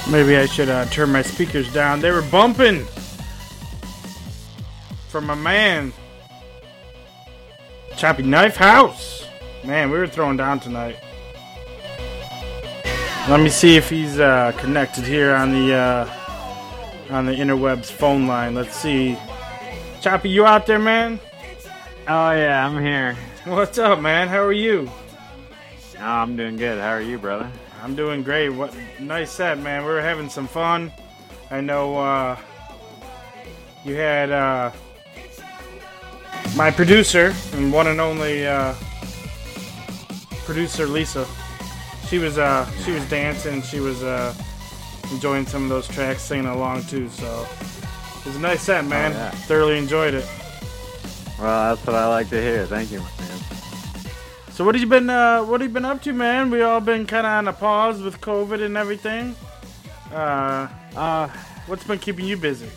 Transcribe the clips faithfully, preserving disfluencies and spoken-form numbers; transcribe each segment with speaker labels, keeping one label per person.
Speaker 1: Maybe I should uh, turn my speakers down. They were bumping for my man, Choppy Knife House. Man, we were throwing down tonight. Let me see if he's uh, connected here on the uh, on the interwebs phone line. Let's see. Choppy, you out there, man?
Speaker 2: Oh yeah, I'm here.
Speaker 1: What's up, man? How are you?
Speaker 2: Oh, I'm doing good. How are you, brother?
Speaker 1: I'm doing great. What nice set, man. We were having some fun. I know uh, you had uh, my producer and one and only uh, producer Lisa. She was uh, she was dancing. She was uh, enjoying some of those tracks, singing along too. So it was a nice set, man. Oh, yeah. Thoroughly enjoyed it.
Speaker 2: Well, that's what I like to hear. Thank you, man.
Speaker 1: So what have you been uh, what have you been up to, man? We all been kind of on a pause with COVID and everything. Uh,
Speaker 2: uh,
Speaker 1: what's been keeping you busy?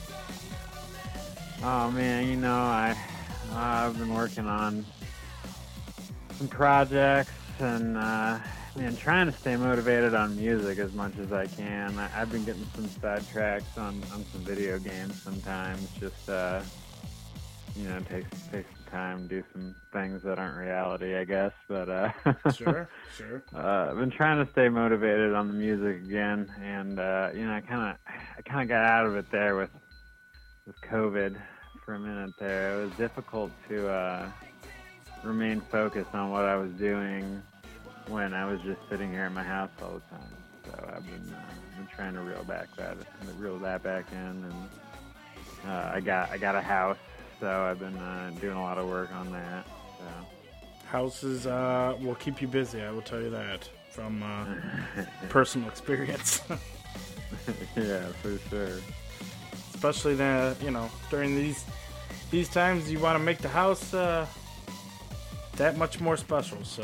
Speaker 2: Oh man, you know I I've been working on some projects and uh, man, trying to stay motivated on music as much as I can. I, I've been getting some sidetracks on on some video games sometimes. Just uh, you know, takes takes time to do some things that aren't reality, I guess, but uh
Speaker 1: sure sure
Speaker 2: uh I've been trying to stay motivated on the music again, and uh you know I kind of I kind of got out of it there with with COVID for a minute there. It was difficult to uh remain focused on what I was doing when I was just sitting here in my house all the time. So I've been uh, been trying to reel back that reel that back in, and uh, I got I got a house. So I've been uh, doing a lot of work on that. So.
Speaker 1: Houses uh, will keep you busy, I will tell you that, from uh, personal experience.
Speaker 2: Yeah, for sure.
Speaker 1: Especially the, you know, during these these times, you want to make the house uh, that much more special. So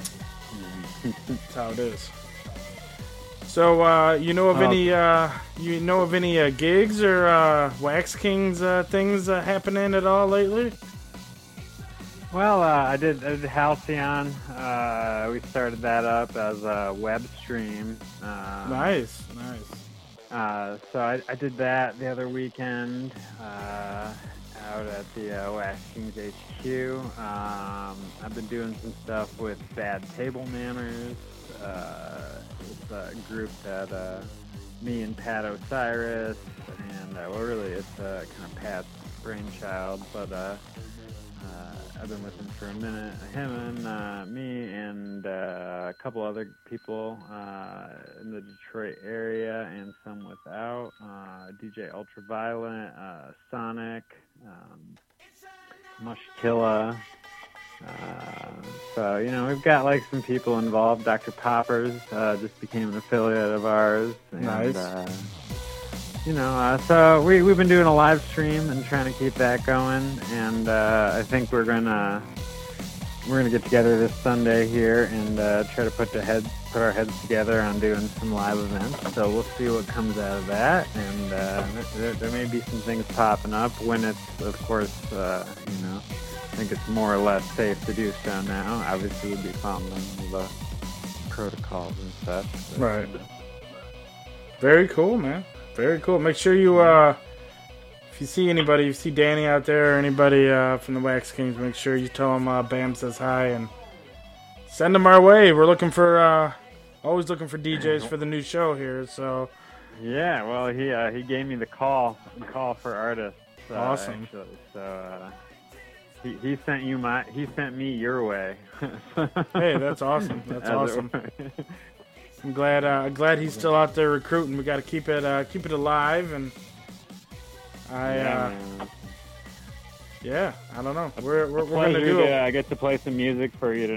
Speaker 1: that's how it is. So uh, you know of
Speaker 2: oh.
Speaker 1: any uh, you know of any uh, gigs or uh, Wax Kings uh, things uh, happening at all lately?
Speaker 2: Well, uh, I did I did Halcyon. Uh, we started that up as a web stream. Um,
Speaker 1: nice, nice.
Speaker 2: Uh, so I, I did that the other weekend uh, out at the uh, Wax Kings H Q. Um, I've been doing some stuff with Bad Table Manners. Uh, it's a group that uh, me and Pat Osiris, and uh, well, really it's uh, kind of Pat's brainchild, but uh, uh, I've been with him for a minute. Him and uh, me and uh, a couple other people uh, in the Detroit area and some without. Uh, D J Ultraviolent, uh, Sonic, um, Mushkilla. Uh, so, you know, we've got like some people involved. Doctor Poppers uh, just became an affiliate of ours. And,
Speaker 1: nice.
Speaker 2: Uh, you know, uh, so we, we've been doing a live stream and trying to keep that going. And uh, I think we're going to we're gonna get together this Sunday here and uh, try to put, the head, put our heads together on doing some live events. So we'll see what comes out of that. And uh, there, there may be some things popping up when it's, of course, uh, you know, I think it's more or less safe to do so now. Obviously, we'll be following the protocols and stuff.
Speaker 1: But, right. You know. Very cool, man. Very cool. Make sure you, uh, if you see anybody, if you see Danny out there or anybody uh, from the Wax Kings, make sure you tell them uh, Bam says hi and send them our way. We're looking for, uh, always looking for D Js for the new show here. So.
Speaker 2: Yeah, well, he uh, he gave me the call, the call for artists. Uh,
Speaker 1: awesome.
Speaker 2: Actually, so. Uh, He, he sent you my. He sent me your way.
Speaker 1: Hey, that's awesome. That's awesome. I'm glad. Uh, glad he's still out there recruiting. We got to keep it. Uh, keep it alive. And I.
Speaker 2: Yeah,
Speaker 1: uh, yeah I don't know. We're we're, we're gonna do
Speaker 2: it.
Speaker 1: it.
Speaker 2: I get to play some music for you tonight.